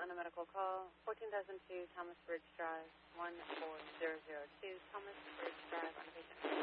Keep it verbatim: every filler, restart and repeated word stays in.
on a medical call. fourteen thousand two Thomas Bridge Drive, one four zero zero two Thomas Bridge Drive on a patient.